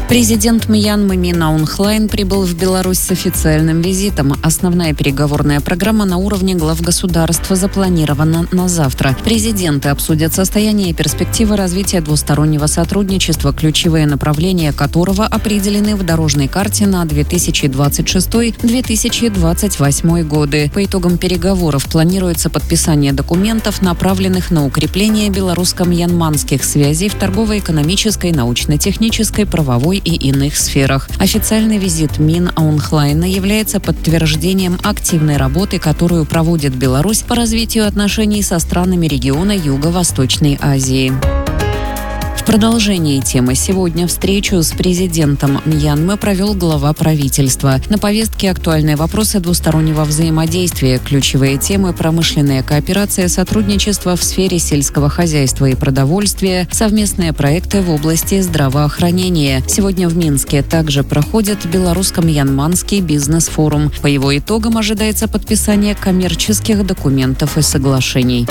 Президент Мьянмы Мин Аун Хлайн прибыл в Беларусь с официальным визитом. Основная переговорная программа на уровне глав государства запланирована на завтра. Президенты обсудят состояние и перспективы развития двустороннего сотрудничества, ключевые направления которого определены в дорожной карте на 2026-2028 годы. По итогам переговоров планируется подписание документов, направленных на укрепление белорусско-мьянманских связей в торгово-экономической, научно-технической, правовой и иных сферах. Официальный визит Мин Аун Хлайна является подтверждением активной работы, которую проводит Беларусь по развитию отношений со странами региона Юго-Восточной Азии. В продолжении темы сегодня встречу с президентом Мьянмы провел глава правительства. На повестке актуальные вопросы двустороннего взаимодействия, ключевые темы: промышленная кооперация, сотрудничество в сфере сельского хозяйства и продовольствия, совместные проекты в области здравоохранения. Сегодня в Минске также проходит белорусско-мьянманский бизнес-форум. По его итогам ожидается подписание коммерческих документов и соглашений.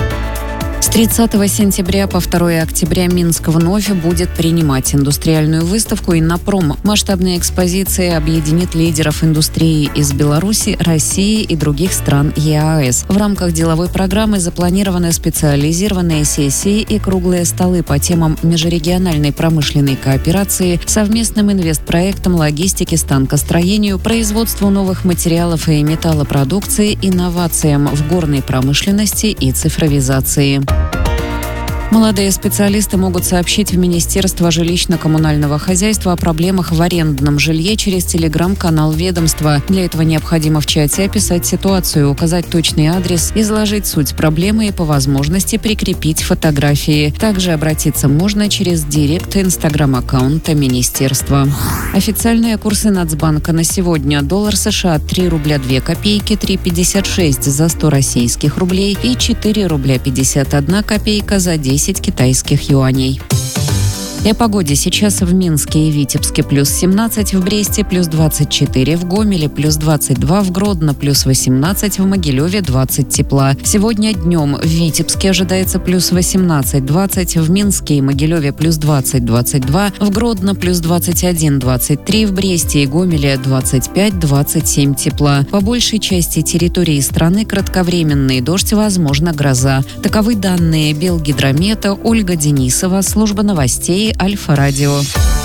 С 30 сентября по 2 октября Минск вновь будет принимать индустриальную выставку «Иннопром». Масштабная экспозиция объединит лидеров индустрии из Беларуси, России и других стран ЕАЭС. В рамках деловой программы запланированы специализированные сессии и круглые столы по темам межрегиональной промышленной кооперации, совместным инвестпроектам, логистике, станкостроению, производству новых материалов и металлопродукции, инновациям в горной промышленности и цифровизации. Молодые специалисты могут сообщить в Министерство жилищно-коммунального хозяйства о проблемах в арендном жилье через телеграм-канал ведомства. Для этого необходимо в чате описать ситуацию, указать точный адрес, изложить суть проблемы и по возможности прикрепить фотографии. Также обратиться можно через директ инстаграм-аккаунта министерства. Официальные курсы Нацбанка на сегодня: доллар США 3 рубля 2 копейки, 3,56 за 100 российских рублей и 4 рубля 51 копейка за 10 китайских юаней. И о погоде. Сейчас в Минске и Витебске плюс 17, в Бресте плюс 24, в Гомеле плюс 22, в Гродно плюс 18, в Могилеве 20 тепла. Сегодня днем в Витебске ожидается плюс 18-20, в Минске и Могилеве плюс 20-22, в Гродно плюс 21-23, в Бресте и Гомеле 25-27 тепла. По большей части территории страны кратковременный дождь, возможно гроза. Таковы данные Белгидромета. Ольга Денисова, служба новостей Альфа-радио.